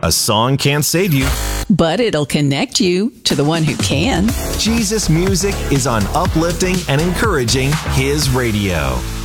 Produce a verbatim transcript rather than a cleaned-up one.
A song can't save you, but it'll connect you to the one who can. Jesus music is on uplifting and encouraging His radio.